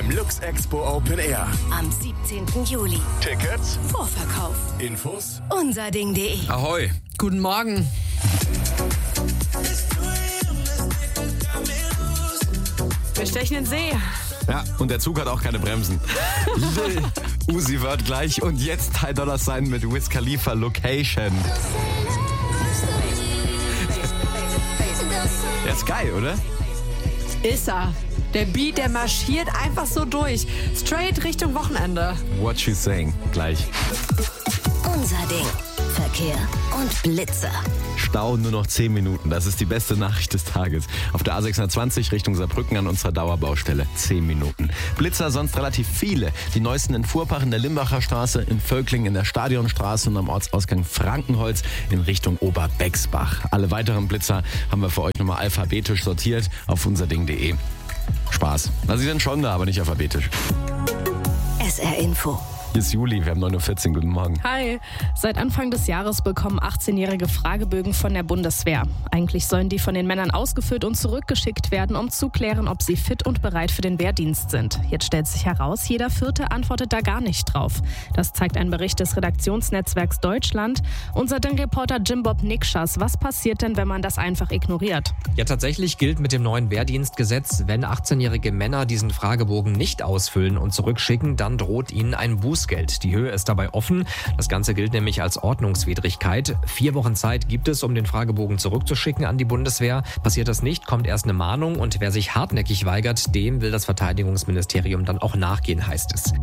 beim Lux Expo Open Air. Am 17. Juli. Tickets, Vorverkauf. Infos, Unserding.de. Ahoi, guten Morgen. Wir stechen in den See. Ja, und der Zug hat auch keine Bremsen. Lil Uzi Vert gleich und jetzt $3 sein mit Wiz Khalifa Location. Der ist geil, oder? Ist er. Der Beat, der marschiert einfach so durch. Straight Richtung Wochenende. What she's saying, gleich. Unser Ding. Verkehr und Blitzer. Stau nur noch 10 Minuten. Das ist die beste Nachricht des Tages. Auf der A620 Richtung Saarbrücken an unserer Dauerbaustelle. 10 Minuten. Blitzer sonst relativ viele. Die neuesten in Furbach in der Limbacher Straße, in Völkling in der Stadionstraße und am Ortsausgang Frankenholz in Richtung Oberbexbach. Alle weiteren Blitzer haben wir für euch nochmal alphabetisch sortiert auf unserding.de. Spaß. Na, sie sind schon da, aber nicht alphabetisch. SR Info. Hier ist Juli, wir haben 9.14 Uhr. Guten Morgen. Hi. Seit Anfang des Jahres bekommen 18-Jährige Fragebögen von der Bundeswehr. Eigentlich sollen die von den Männern ausgefüllt und zurückgeschickt werden, um zu klären, ob sie fit und bereit für den Wehrdienst sind. Jetzt stellt sich heraus, jeder Vierte antwortet da gar nicht drauf. Das zeigt ein Bericht des Redaktionsnetzwerks Deutschland. Unser Reporter Jim Bob Nikschas. Was passiert denn, wenn man das einfach ignoriert? Ja, tatsächlich gilt mit dem neuen Wehrdienstgesetz, wenn 18-jährige Männer diesen Fragebogen nicht ausfüllen und zurückschicken, dann droht ihnen ein Bußgeld. Die Höhe ist dabei offen. Das Ganze gilt nämlich als Ordnungswidrigkeit. 4 Wochen Zeit gibt es, um den Fragebogen zurückzuschicken an die Bundeswehr. Passiert das nicht, kommt erst eine Mahnung und wer sich hartnäckig weigert, dem will das Verteidigungsministerium dann auch nachgehen, heißt es.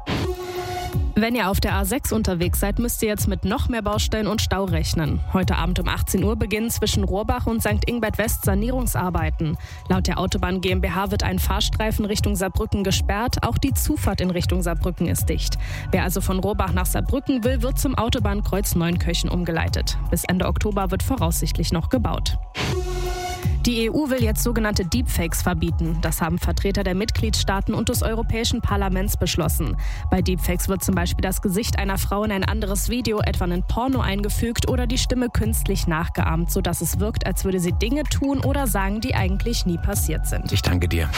Wenn ihr auf der A6 unterwegs seid, müsst ihr jetzt mit noch mehr Baustellen und Stau rechnen. Heute Abend um 18 Uhr beginnen zwischen Rohrbach und St. Ingbert West Sanierungsarbeiten. Laut der Autobahn GmbH wird ein Fahrstreifen Richtung Saarbrücken gesperrt. Auch die Zufahrt in Richtung Saarbrücken ist dicht. Wer also von Rohrbach nach Saarbrücken will, wird zum Autobahnkreuz Neunkirchen umgeleitet. Bis Ende Oktober wird voraussichtlich noch gebaut. Die EU will jetzt sogenannte Deepfakes verbieten. Das haben Vertreter der Mitgliedstaaten und des Europäischen Parlaments beschlossen. Bei Deepfakes wird zum Beispiel das Gesicht einer Frau in ein anderes Video, etwa in Porno, eingefügt oder die Stimme künstlich nachgeahmt, sodass es wirkt, als würde sie Dinge tun oder sagen, die eigentlich nie passiert sind. Ich danke dir.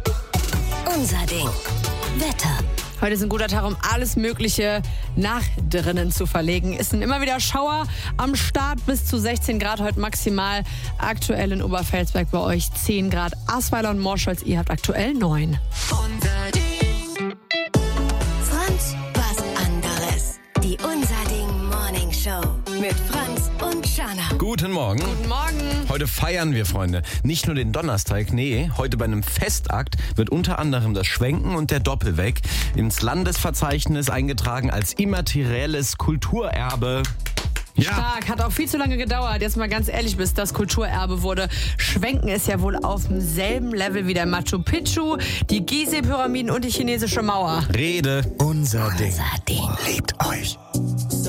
Unser Ding. Wetter. Heute ist ein guter Tag, um alles Mögliche nach drinnen zu verlegen. Es sind immer wieder Schauer am Start, bis zu 16 Grad heute maximal. Aktuell in Oberfelsberg bei euch 10 Grad. Ahrweiler und Morscholz, ihr habt aktuell 9. Unser Ding. Franz, was anderes. Die Unser Ding Morning Show mit Franz und Shana. Guten Morgen. Guten Morgen. Heute feiern wir, Freunde. Nicht nur den Donnerstag, nee, heute bei einem Festakt wird unter anderem das Schwenken und der Doppelweg ins Landesverzeichnis eingetragen als immaterielles Kulturerbe. Ja. Stark, hat auch viel zu lange gedauert, jetzt mal ganz ehrlich, bis das Kulturerbe wurde. Schwenken ist ja wohl auf demselben Level wie der Machu Picchu, die Gizeh-Pyramiden und die chinesische Mauer. Rede. unser Ding. Unser Ding. Liebt euch.